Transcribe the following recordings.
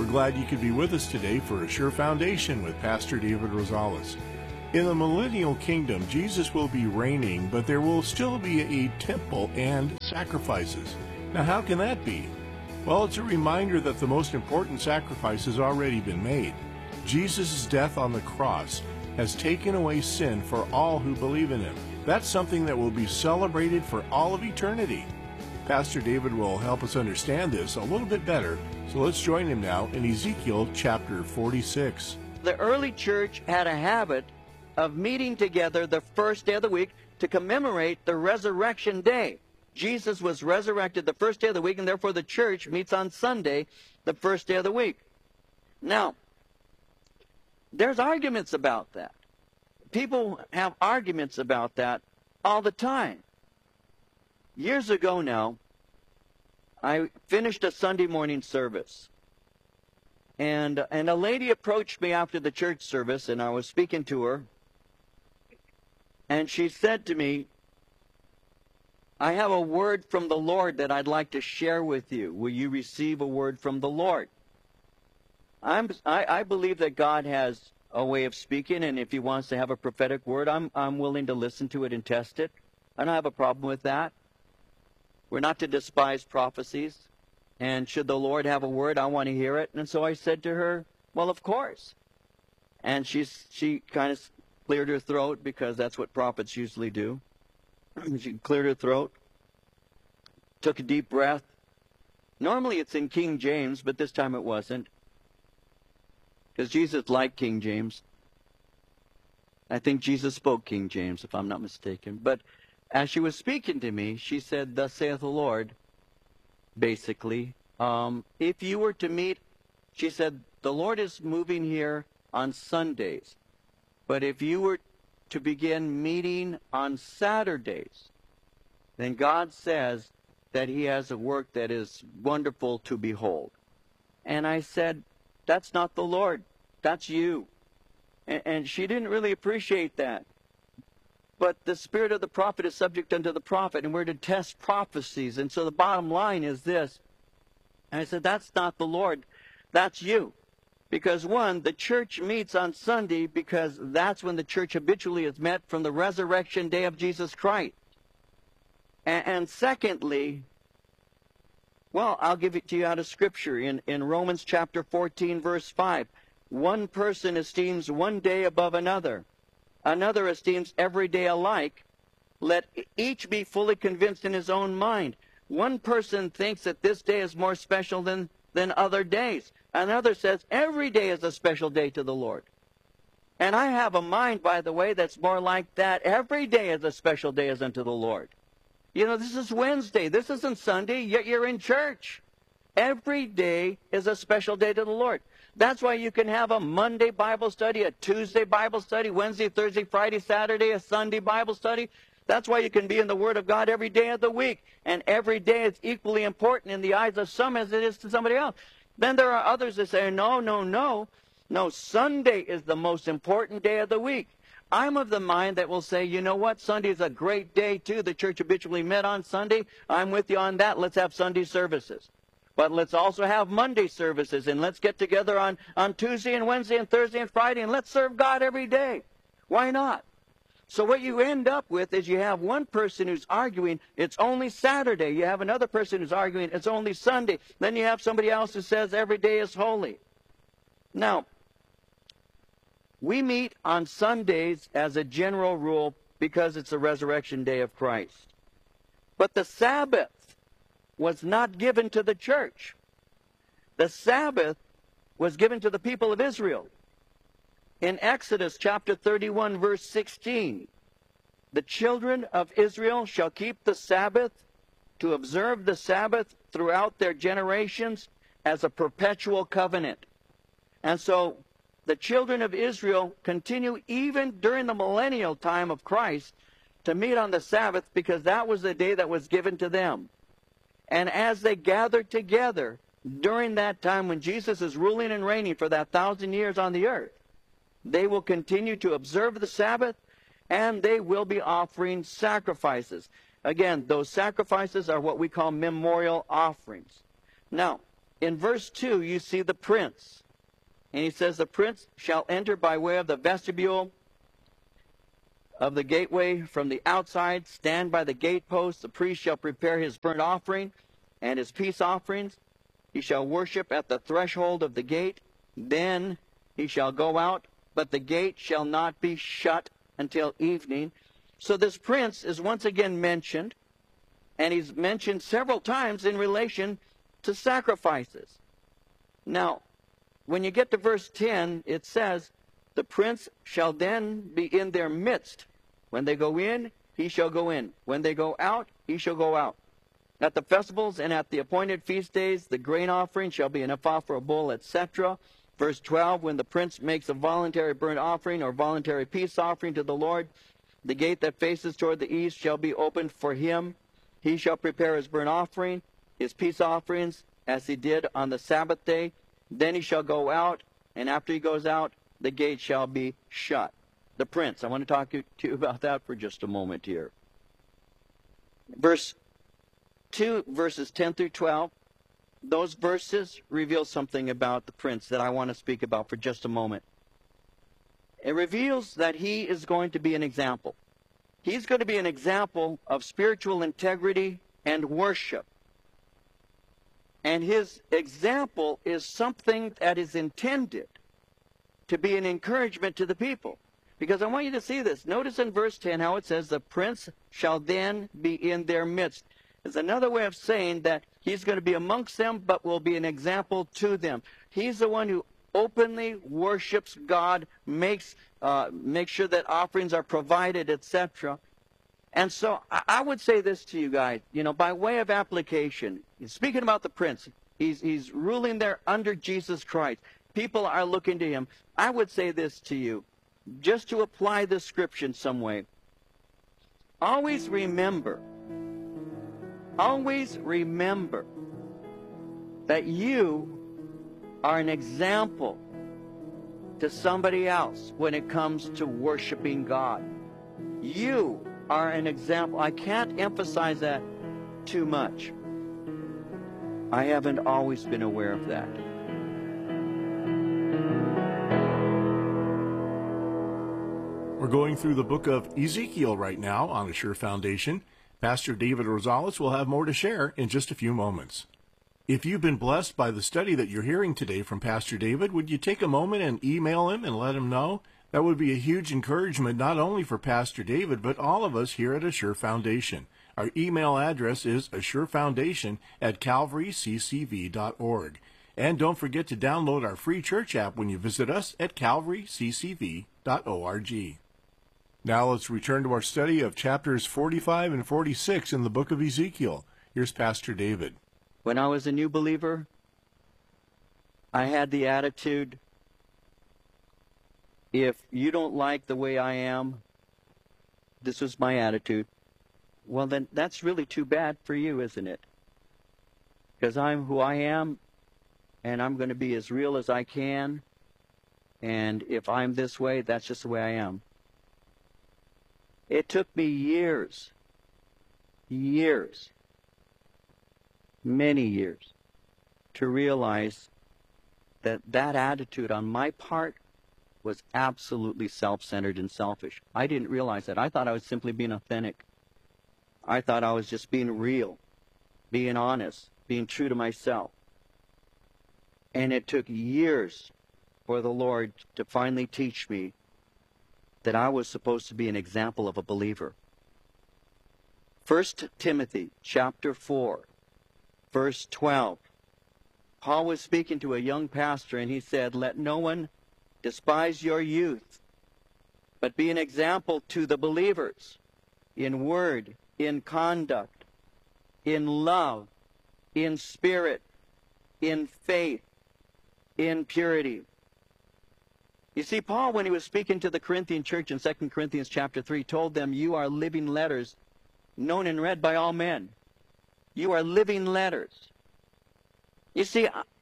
glad you could be with us today for A Sure Foundation with Pastor David Rosales. In the millennial kingdom, Jesus will be reigning, but there will still be a temple and sacrifices. Now, how can that be? Well, it's a reminder that the most important sacrifice has already been made. Jesus' death on the cross has taken away sin for all who believe in him. That's something that will be celebrated for all of eternity. Pastor David will help us understand this a little bit better, so let's join him now in Ezekiel chapter 46. The early church had a habit of meeting together the first day of the week to commemorate the resurrection day. Jesus was resurrected the first day of the week, and therefore the church meets on Sunday, the first day of the week. Now, there's arguments about that. People have arguments about that all the time. Years ago now, I finished a Sunday morning service. And a lady approached me after the church service, and I was speaking to her. And she said to me, I have a word from the Lord that I'd like to share with you. Will you receive a word from the Lord? I believe that God has a way of speaking, and if he wants to have a prophetic word, I'm willing to listen to it and test it. I don't have a problem with that. We're not to despise prophecies. And should the Lord have a word, I want to hear it. And so I said to her, well, of course. And she kind of cleared her throat, because that's what prophets usually do. She cleared her throat, took a deep breath. Normally it's in King James, but this time it wasn't, because Jesus liked King James. I think Jesus spoke King James, if I'm not mistaken. But as she was speaking to me, she said, thus saith the Lord, basically. If you were to meet, she said, the Lord is moving here on Sundays. But if you were to begin meeting on Saturdays, then God says that he has a work that is wonderful to behold. And I said, that's not the Lord. That's you. And she didn't really appreciate that. But the spirit of the prophet is subject unto the prophet, and we're to test prophecies. And so the bottom line is this. And I said, that's not the Lord. That's you. Because one, the church meets on Sunday because that's when the church habitually is met from the resurrection day of Jesus Christ. And secondly, well, I'll give it to you out of Scripture. In Romans chapter 14, verse 5, one person esteems one day above another. Another esteems every day alike. Let each be fully convinced in his own mind. One person thinks that this day is more special than other days. Another says every day is a special day to the Lord. And I have a mind, by the way, that's more like that. Every day is a special day as unto the Lord. You know, this is Wednesday. This isn't Sunday, yet you're in church. Every day is a special day to the Lord. That's why you can have a Monday Bible study, a Tuesday Bible study, Wednesday, Thursday, Friday, Saturday, a Sunday Bible study. That's why you can be in the Word of God every day of the week. And every day is equally important in the eyes of some as it is to somebody else. Then there are others that say, no, Sunday is the most important day of the week. I'm of the mind that will say, you know what, Sunday is a great day too. The church habitually met on Sunday. I'm with you on that. Let's have Sunday services. But let's also have Monday services, and let's get together on Tuesday and Wednesday and Thursday and Friday, and let's serve God every day. Why not? So what you end up with is you have one person who's arguing it's only Saturday. You have another person who's arguing it's only Sunday. Then you have somebody else who says every day is holy. Now, we meet on Sundays as a general rule because it's the resurrection day of Christ. But the Sabbath was not given to the church. The Sabbath was given to the people of Israel. In Exodus chapter 31, verse 16, the children of Israel shall keep the Sabbath, to observe the Sabbath throughout their generations as a perpetual covenant. And so the children of Israel continue even during the millennial time of Christ to meet on the Sabbath, because that was the day that was given to them. And as they gather together during that time when Jesus is ruling and reigning for that 1,000 years on the earth, they will continue to observe the Sabbath, and they will be offering sacrifices. Again, those sacrifices are what we call memorial offerings. Now, in verse 2, you see the prince. And he says, the prince shall enter by way of the vestibule of the gateway from the outside, stand by the gatepost. The priest shall prepare his burnt offering and his peace offerings. He shall worship at the threshold of the gate. Then he shall go out, but the gate shall not be shut until evening. So this prince is once again mentioned, and he's mentioned several times in relation to sacrifices. Now, when you get to verse 10, it says, the prince shall then be in their midst. When they go in, he shall go in. When they go out, he shall go out. At the festivals and at the appointed feast days, the grain offering shall be an ephah for a bull, etc. Verse 12, when the prince makes a voluntary burnt offering or voluntary peace offering to the Lord, the gate that faces toward the east shall be opened for him. He shall prepare his burnt offering, his peace offerings, as he did on the Sabbath day. Then he shall go out, and after he goes out, the gate shall be shut. The prince. I want to talk to you about that for just a moment here. Verse 2, verses 10 through 12, those verses reveal something about the prince that I want to speak about for just a moment. It reveals that he is going to be an example. He's going to be an example of spiritual integrity and worship. And his example is something that is intended to be an encouragement to the people. Because I want you to see this. Notice in verse 10 how it says, the prince shall then be in their midst. It's another way of saying that he's going to be amongst them, but will be an example to them. He's the one who openly worships God, makes sure that offerings are provided, etc. And so I would say this to you guys, by way of application, speaking about the prince, he's ruling there under Jesus Christ. People are looking to him. I would say this to you, just to apply this scripture in some way. Always remember that you are an example to somebody else when it comes to worshiping God. You are an example. I can't emphasize that too much. I haven't always been aware of that. We're going through the book of Ezekiel right now on A Sure Foundation. Pastor David Rosales will have more to share in just a few moments. If you've been blessed by the study that you're hearing today from Pastor David, would you take a moment and email him and let him know? That would be a huge encouragement not only for Pastor David, but all of us here at A Sure Foundation. Our email address is assurefoundation@calvaryccv.org. And don't forget to download our free church app when you visit us at calvaryccv.org. Now let's return to our study of chapters 45 and 46 in the book of Ezekiel. Here's Pastor David. When I was a new believer, I had the attitude, if you don't like the way I am, this was my attitude, well then that's really too bad for you, isn't it? Because I'm who I am, and I'm going to be as real as I can, and if I'm this way, that's just the way I am. It took me years, many years, to realize that that attitude on my part was absolutely self-centered and selfish. I didn't realize that. I thought I was simply being authentic. I thought I was just being real, being honest, being true to myself. And it took years for the Lord to finally teach me that I was supposed to be an example of a believer. 1 Timothy chapter 4, verse 12. Paul was speaking to a young pastor, and he said, let no one despise your youth, but be an example to the believers in word, in conduct, in love, in spirit, in faith, in purity. You see, Paul, when he was speaking to the Corinthian church in 2 Corinthians chapter 3, told them, you are living letters known and read by all men. You are living letters. You see,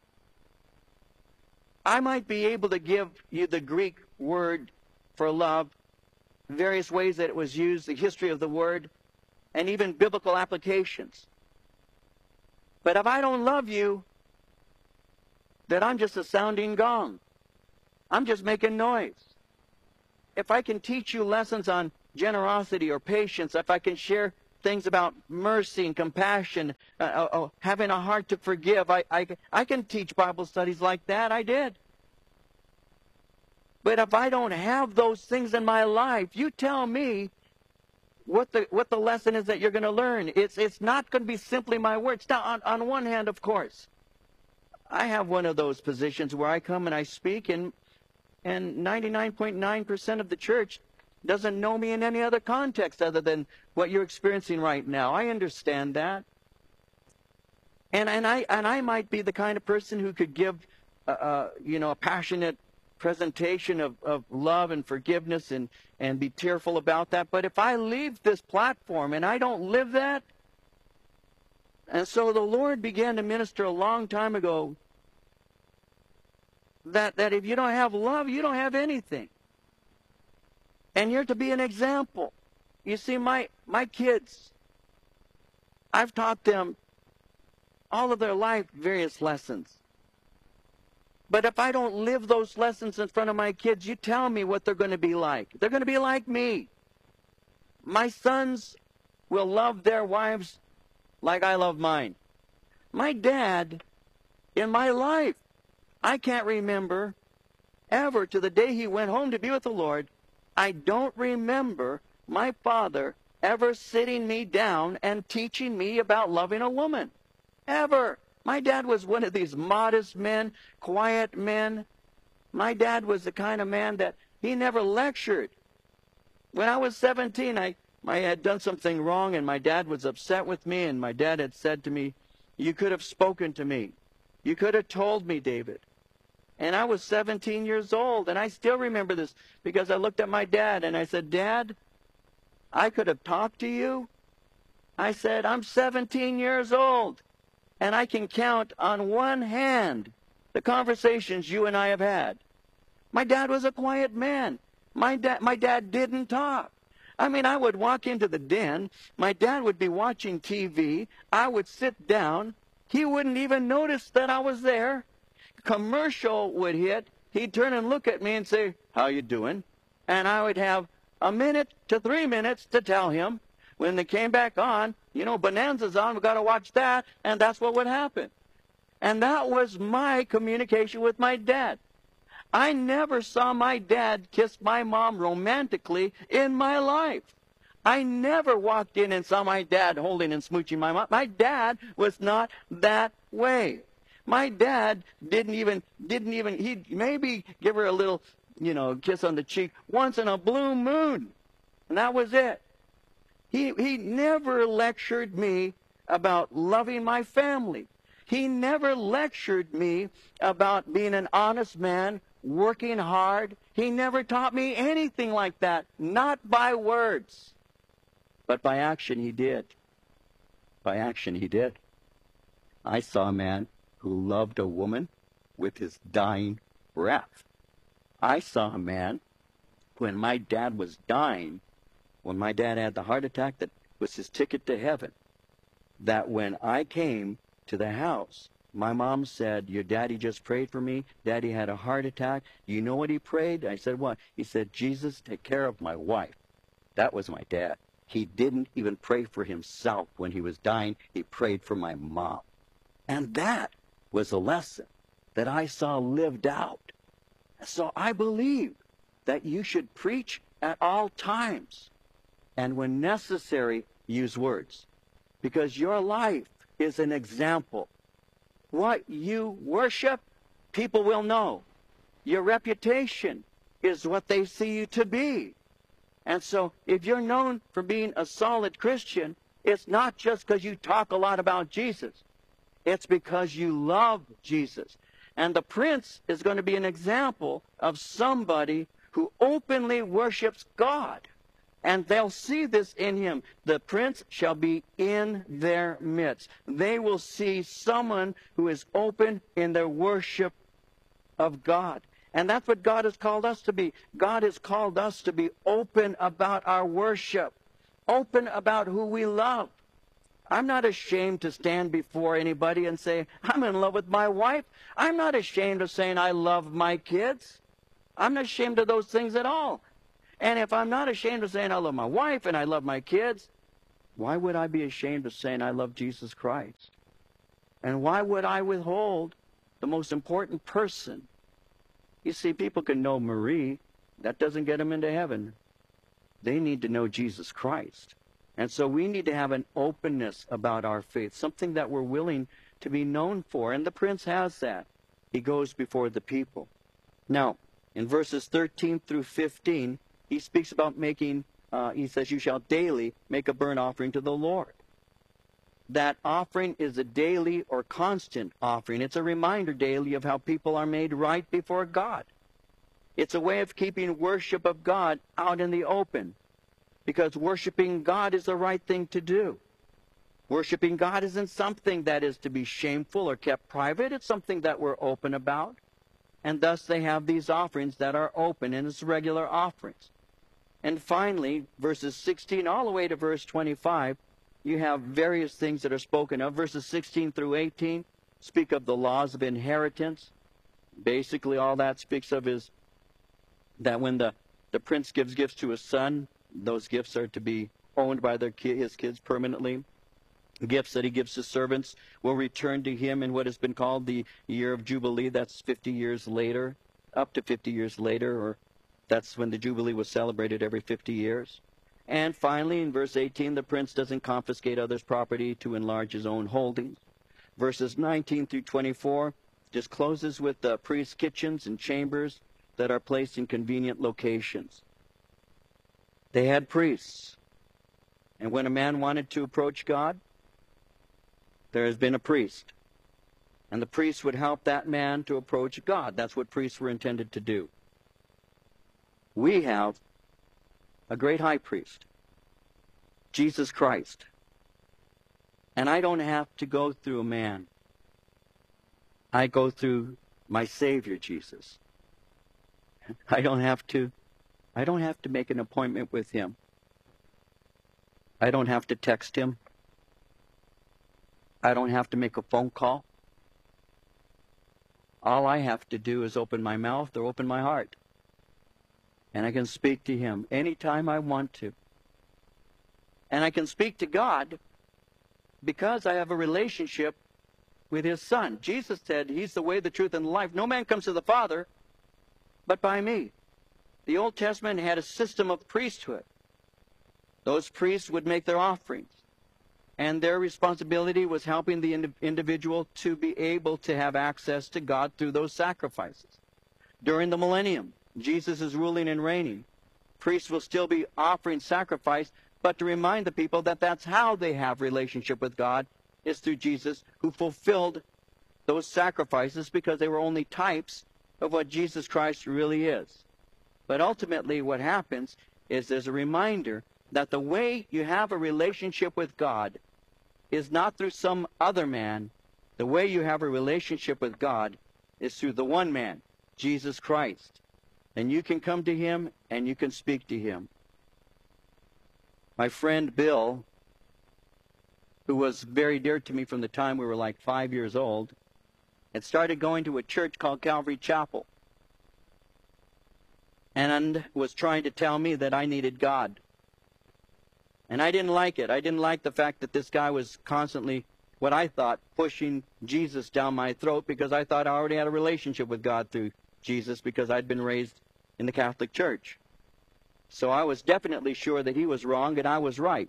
I might be able to give you the Greek word for love, various ways that it was used, the history of the word, and even biblical applications. But if I don't love you, that I'm just a sounding gong. I'm just making noise. If I can teach you lessons on generosity or patience, if I can share things about mercy and compassion, having a heart to forgive, I can teach Bible studies like that. I did. But if I don't have those things in my life, you tell me what the lesson is that you're going to learn. It's not going to be simply my words. Now, on one hand, of course, I have one of those positions where I come and I speak, and 99.9% of the church doesn't know me in any other context other than what you're experiencing right now. I understand that. And I might be the kind of person who could give a passionate presentation of love and forgiveness and be tearful about that. But if I leave this platform and I don't live that, and so the Lord began to minister a long time ago that if you don't have love, you don't have anything. And you're to be an example. You see, my kids, I've taught them all of their life various lessons. But if I don't live those lessons in front of my kids, you tell me what they're going to be like. They're going to be like me. My sons will love their wives like I love mine. My dad, in my life, I can't remember ever to the day he went home to be with the Lord, I don't remember my father ever sitting me down and teaching me about loving a woman. Ever. My dad was one of these modest men, quiet men. My dad was the kind of man that he never lectured. When I was 17, I had done something wrong, and my dad was upset with me, and my dad had said to me, "You could have spoken to me. You could have told me, David." And I was 17 years old, and I still remember this because I looked at my dad, and I said, "Dad, I could have talked to you." I said, "I'm 17 years old, and I can count on one hand the conversations you and I have had." My dad was a quiet man. My dad didn't talk. I mean, I would walk into the den. My dad would be watching TV. I would sit down. He wouldn't even notice that I was there. Commercial would hit. He'd turn and look at me and say, "How you doing?" And I would have a minute to 3 minutes to tell him. When they came back on, Bonanza's on, we've got to watch that, and that's what would happen. And that was my communication with my dad. I never saw my dad kiss my mom romantically in my life. I never walked in and saw my dad holding and smooching my mom. My dad was not that way. My dad didn't even, he'd maybe give her a little, kiss on the cheek once in a blue moon. And that was it. He never lectured me about loving my family. He never lectured me about being an honest man, working hard. He never taught me anything like that. Not by words. But by action he did. By action he did. I saw a man who loved a woman with his dying breath. I saw a man, when my dad was dying, when my dad had the heart attack that was his ticket to heaven, that when I came to the house, my mom said, "Your daddy just prayed for me. Daddy had a heart attack. You know what he prayed?" I said, "What?" He said, "Jesus, take care of my wife." That was my dad. He didn't even pray for himself when he was dying. He prayed for my mom. And that was a lesson that I saw lived out. So I believe that you should preach at all times, and when necessary, use words, because your life is an example. What you worship, people will know. Your reputation is what they see you to be. And so if you're known for being a solid Christian, it's not just because you talk a lot about Jesus. It's because you love Jesus. And the prince is going to be an example of somebody who openly worships God. And they'll see this in him. The prince shall be in their midst. They will see someone who is open in their worship of God. And that's what God has called us to be. God has called us to be open about our worship, open about who we love. I'm not ashamed to stand before anybody and say, I'm in love with my wife. I'm not ashamed of saying I love my kids. I'm not ashamed of those things at all. And if I'm not ashamed of saying I love my wife and I love my kids, why would I be ashamed of saying I love Jesus Christ? And why would I withhold the most important person? You see, people can know Marie. That doesn't get them into heaven. They need to know Jesus Christ. And so we need to have an openness about our faith, something that we're willing to be known for. And the prince has that. He goes before the people. Now, in verses 13 through 15, he speaks about making, he says, you shall daily make a burnt offering to the Lord. That offering is a daily or constant offering. It's a reminder daily of how people are made right before God. It's a way of keeping worship of God out in the open, because worshiping God is the right thing to do. Worshiping God isn't something that is to be shameful or kept private. It's something that we're open about. And thus they have these offerings that are open, and it's regular offerings. And finally, verses 16 all the way to verse 25, you have various things that are spoken of. Verses 16 through 18 speak of the laws of inheritance. Basically, all that speaks of is that when the prince gives gifts to his son, those gifts are to be owned by his kids permanently. Gifts that he gives to servants will return to him in what has been called the year of Jubilee. That's 50 years later, up to 50 years later, or that's when the Jubilee was celebrated every 50 years. And finally, in verse 18, the prince doesn't confiscate others' property to enlarge his own holdings. Verses 19 through 24 just closes with the priest's kitchens and chambers that are placed in convenient locations. They had priests. And when a man wanted to approach God, there has been a priest. And the priest would help that man to approach God. That's what priests were intended to do. We have a great high priest, Jesus Christ. And I don't have to go through a man. I go through my Savior, Jesus. I don't have to make an appointment with him. I don't have to text him. I don't have to make a phone call. All I have to do is open my mouth or open my heart. And I can speak to him anytime I want to. And I can speak to God because I have a relationship with his Son. Jesus said he's the way, the truth, and the life. No man comes to the Father but by me. The Old Testament had a system of priesthood. Those priests would make their offerings. And their responsibility was helping the individual to be able to have access to God through those sacrifices. During the millennium, Jesus is ruling and reigning. Priests will still be offering sacrifice, but to remind the people that that's how they have relationship with God, is through Jesus, who fulfilled those sacrifices because they were only types of what Jesus Christ really is. But ultimately what happens is there's a reminder that the way you have a relationship with God is not through some other man. The way you have a relationship with God is through the one man, Jesus Christ. And you can come to him and you can speak to him. My friend Bill, who was very dear to me from the time we were like 5 years old, had started going to a church called Calvary Chapel, and was trying to tell me that I needed God. And I didn't like it. I didn't like the fact that this guy was constantly, what I thought, pushing Jesus down my throat, because I thought I already had a relationship with God through Jesus because I'd been raised in the Catholic Church. So I was definitely sure that he was wrong and I was right.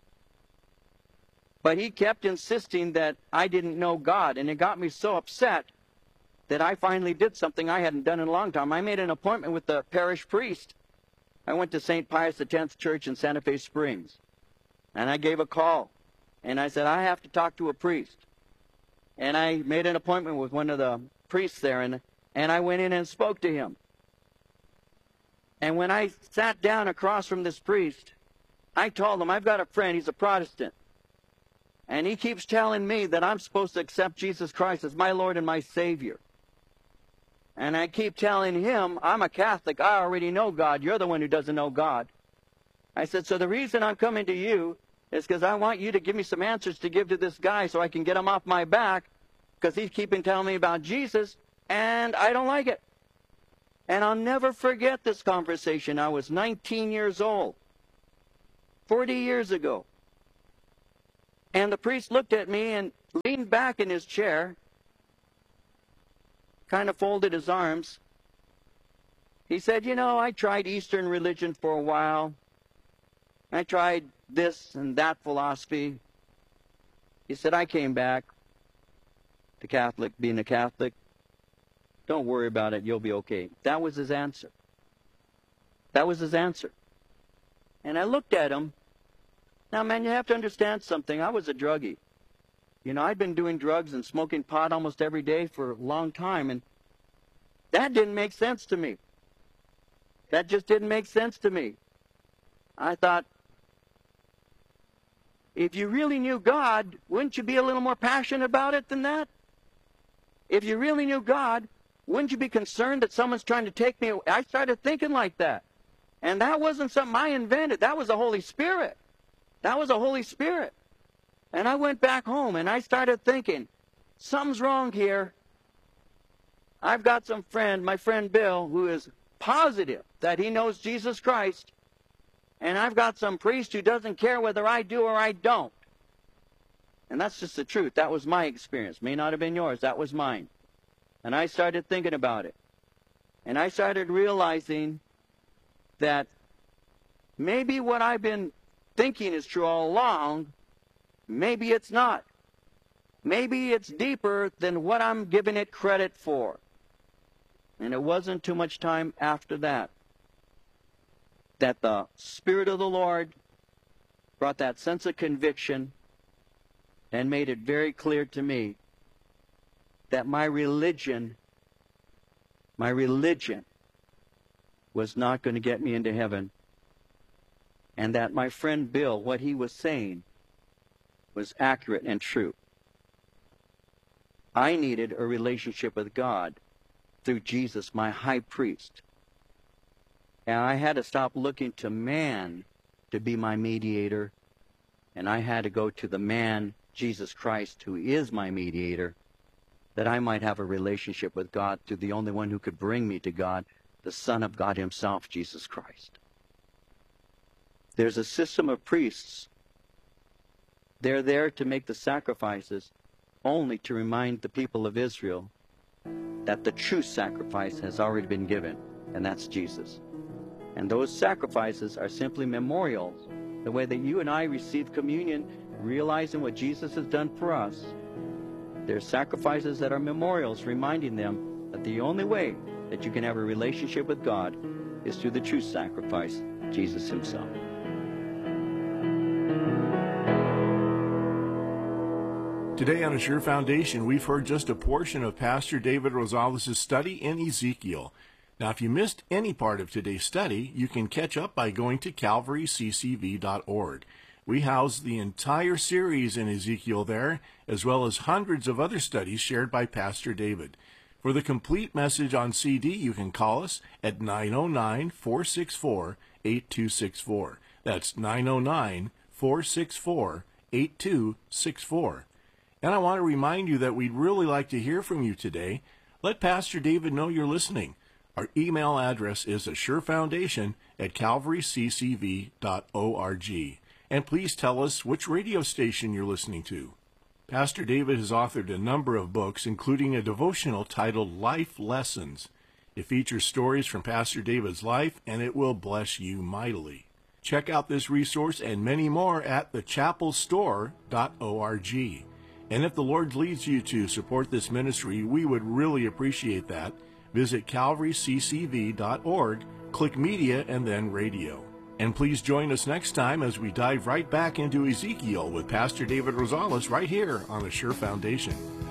But he kept insisting that I didn't know God, and it got me so upset that I finally did something I hadn't done in a long time. I made an appointment with the parish priest. I went to St. Pius X Church in Santa Fe Springs, and I gave a call, and I said, I have to talk to a priest. And I made an appointment with one of the priests there, and I went in and spoke to him. And when I sat down across from this priest, I told him, I've got a friend, he's a Protestant, and he keeps telling me that I'm supposed to accept Jesus Christ as my Lord and my Savior. And I keep telling him, I'm a Catholic, I already know God, you're the one who doesn't know God. I said, so the reason I'm coming to you It's because I want you to give me some answers to give to this guy so I can get him off my back, because he's keeping telling me about Jesus, and I don't like it. And I'll never forget this conversation. I was 19 years old, 40 years ago. And the priest looked at me and leaned back in his chair, kind of folded his arms. He said, you know, I tried Eastern religion for a while. I tried this and that philosophy. He said, I came back to being a Catholic. Don't worry about it, you'll be okay. That was his answer. That was his answer. And I looked at him. Now, man, you have to understand something. I was a druggie. You know, I'd been doing drugs and smoking pot almost every day for a long time, and that didn't make sense to me. That just didn't make sense to me. I thought, if you really knew God, wouldn't you be a little more passionate about it than that? If you really knew God, wouldn't you be concerned that someone's trying to take me away? I started thinking like that. And that wasn't something I invented. That was the Holy Spirit. That was the Holy Spirit. And I went back home and I started thinking, something's wrong here. I've got some friend, my friend Bill, who is positive that he knows Jesus Christ. And I've got some priest who doesn't care whether I do or I don't. And that's just the truth. That was my experience. May not have been yours. That was mine. And I started thinking about it. And I started realizing that maybe what I've been thinking is true all along, maybe it's not. Maybe it's deeper than what I'm giving it credit for. And it wasn't too much time after that that the Spirit of the Lord brought that sense of conviction and made it very clear to me that my religion was not going to get me into heaven. And that my friend Bill, what he was saying, was accurate and true. I needed a relationship with God through Jesus, my high priest. And I had to stop looking to man to be my mediator. And I had to go to the man, Jesus Christ, who is my mediator, that I might have a relationship with God through the only one who could bring me to God, the Son of God himself, Jesus Christ. There's a system of priests. They're there to make the sacrifices only to remind the people of Israel that the true sacrifice has already been given, and that's Jesus. And those sacrifices are simply memorials, the way that you and I receive communion, realizing what Jesus has done for us. They're sacrifices that are memorials, reminding them that the only way that you can have a relationship with God is through the true sacrifice, Jesus himself. Today on Assure Foundation, we've heard just a portion of Pastor David Rosales' study in Ezekiel. Now, if you missed any part of today's study, you can catch up by going to calvaryccv.org. We house the entire series in Ezekiel there, as well as hundreds of other studies shared by Pastor David. For the complete message on CD, you can call us at 909-464-8264. That's 909-464-8264. And I want to remind you that we'd really like to hear from you today. Let Pastor David know you're listening. Our email address is assurefoundation@calvaryccv.org. And please tell us which radio station you're listening to. Pastor David has authored a number of books, including a devotional titled Life Lessons. It features stories from Pastor David's life, and it will bless you mightily. Check out this resource and many more at thechapelstore.org. And if the Lord leads you to support this ministry, we would really appreciate that. Visit calvaryccv.org, click Media, and then Radio. And please join us next time as we dive right back into Ezekiel with Pastor David Rosales right here on Assure Foundation.